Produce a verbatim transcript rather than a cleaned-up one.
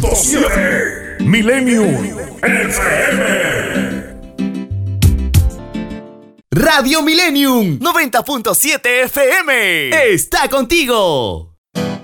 punto siete Millennium F M. Radio Millennium noventa punto siete F M está contigo.